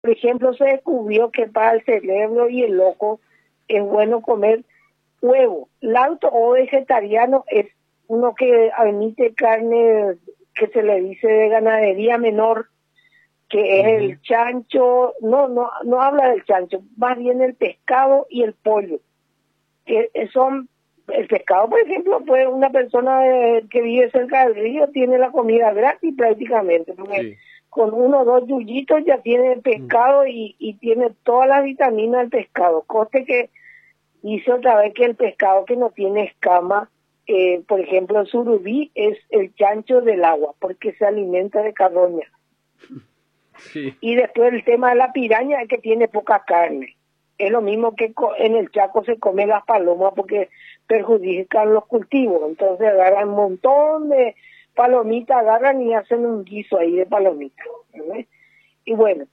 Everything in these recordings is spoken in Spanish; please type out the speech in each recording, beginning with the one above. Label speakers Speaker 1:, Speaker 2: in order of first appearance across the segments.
Speaker 1: Por ejemplo, se descubrió que para el cerebro y el ojo es bueno comer huevo. Lacto o vegetariano es uno que admite carne que se le dice de ganadería menor, que es el chancho, no habla del chancho, más bien el pescado y el pollo, que son, el pescado, por ejemplo, pues una persona que vive cerca del río tiene la comida gratis prácticamente, porque con uno o dos yuyitos ya tiene el pescado y tiene todas las vitaminas del pescado. Coste que dice otra vez que el pescado que no tiene escama, por ejemplo, el surubí es el chancho del agua, porque se alimenta de carroña. Sí. Y después el tema de la piraña es que tiene poca carne. Es lo mismo que en el Chaco se come las palomas porque perjudican los cultivos. Entonces agarran un montón de palomitas, agarran y hacen un guiso ahí de palomitas. ¿Verdad? Y bueno,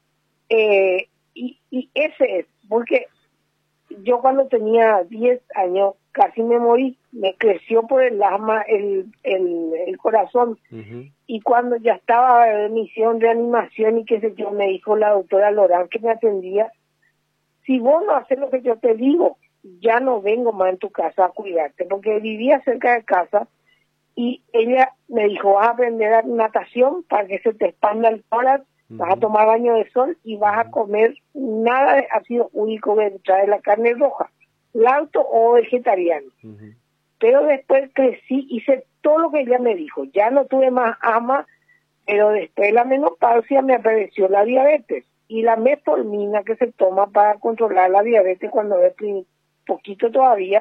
Speaker 1: y ese es, porque yo cuando tenía 10 años casi me morí, me creció por el asma el corazón. Y cuando ya estaba en misión de animación y qué sé yo, me dijo la doctora Lorán que me atendía, si vos no haces lo que yo te digo, ya no vengo más en tu casa a cuidarte, porque vivía cerca de casa y ella me dijo, vas a aprender a natación para que se te expanda el tórax, vas a tomar baño de sol y vas a comer nada de ácido úrico que trae la carne roja, lacto o vegetariano. Pero después crecí, hice todo lo que ella me dijo, ya no tuve más asma, pero después de la menopausia me apareció la diabetes y la metformina que se toma para controlar la diabetes cuando es poquito todavía,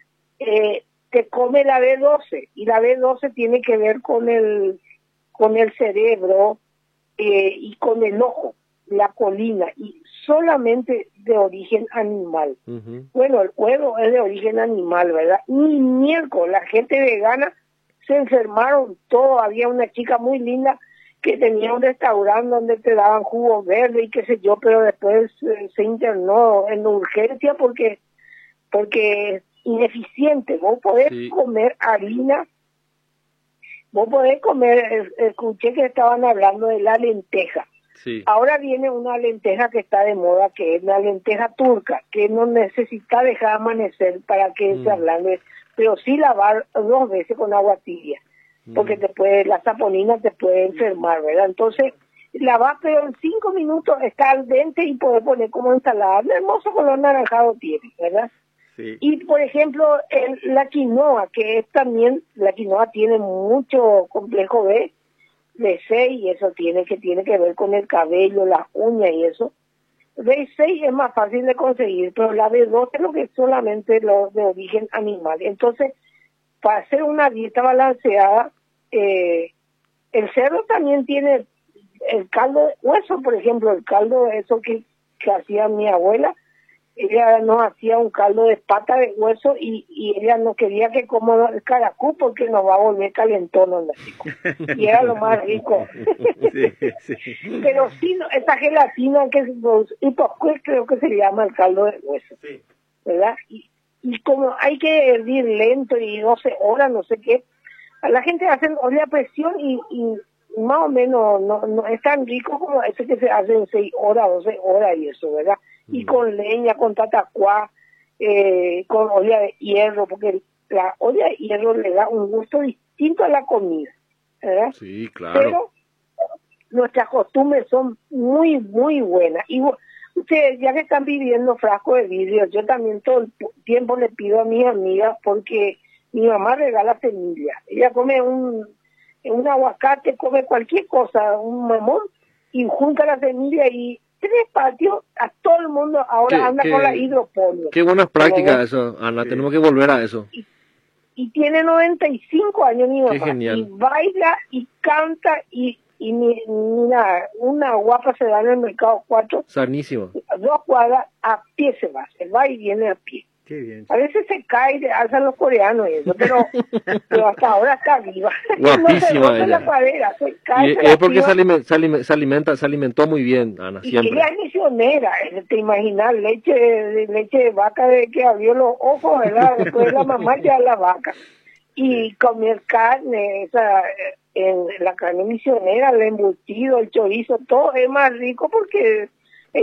Speaker 1: te come la B12 y la B12 tiene que ver con el cerebro y con el ojo, la colina, y solamente de origen animal. Bueno, el huevo es de origen animal, ¿verdad? Ni miércoles, la gente vegana se enfermaron todo. Había una chica muy linda que tenía un restaurante donde te daban jugo verde y qué sé yo, pero después se internó en urgencia porque es ineficiente. Vos podés comer harina, vos podés comer, escuché que estaban hablando de la lenteja. Ahora viene una lenteja que está de moda, que es la lenteja turca, que no necesita dejar amanecer para que se ablande, pero sí lavar 2 veces con agua tibia, porque la saponina te puede enfermar, ¿verdad? Entonces, lavar, pero en 5 minutos está al dente y puede poner como ensalada. Un hermoso color naranjado tiene, ¿verdad? Y, por ejemplo, la quinoa, que es también, la quinoa tiene mucho complejo B6 y eso tiene que ver con el cabello, las uñas y eso. B6 es más fácil de conseguir, pero la B12 es lo que es solamente lo de origen animal. Entonces, para hacer una dieta balanceada, el cerdo también tiene el caldo de hueso, por ejemplo, el caldo de eso que hacía mi abuela. Ella nos hacía un caldo de pata de hueso y ella no quería que coma el caracú porque nos va a volver calentón, chico. Y era lo más rico. Pero sí, esa gelatina que es hiposcuel, creo que se llama el caldo de hueso, ¿verdad? Y como hay que hervir lento y 12 horas, no sé qué, a la gente hacen olla a presión y más o menos no es tan rico como ese que se hace en 6 horas, 12 horas y eso, ¿verdad? Y con leña, con tatacuá, con olla de hierro, porque la olla de hierro le da un gusto distinto a la comida, ¿verdad?
Speaker 2: Sí, claro.
Speaker 1: Pero nuestras costumbres son muy, muy buenas. Y ustedes, ya que están pidiendo frasco de vidrio, yo también todo el tiempo le pido a mis amigas, porque mi mamá regala semillas. Ella come un aguacate, come cualquier cosa, un mamón, y junta la semilla y 3 patios, a todo el mundo ahora anda con la hidroponía.
Speaker 2: Qué buenas prácticas eso, Ana, tenemos que volver a eso.
Speaker 1: Y tiene 95 años mi mamá.
Speaker 2: Qué genial.
Speaker 1: Y baila y canta y nada, una guapa se da en el mercado 4.
Speaker 2: Sanísimo.
Speaker 1: 2 cuadras, a pie se va y viene a pie.
Speaker 2: Qué bien.
Speaker 1: A veces se cae y alzan los coreanos y eso, pero hasta ahora está viva.
Speaker 2: Guapísima
Speaker 1: no se rompe
Speaker 2: ella.
Speaker 1: la cadera, se cae.
Speaker 2: Y es porque se alimentó muy bien, Ana, siempre.
Speaker 1: Y ella es misionera, te imaginas, leche de vaca de que abrió los ojos, ¿verdad? Después la mamá ya la vaca. Y comer carne, en la carne misionera, el embutido, el chorizo, todo es más rico porque